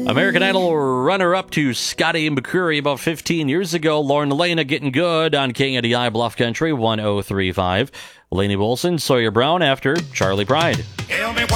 American Idol runner-up to Scotty McCreery about 15 years ago. Lauren Elena getting good on KNDI Bluff Country 1035. Lainey Wilson, Sawyer Brown after Charlie Pride.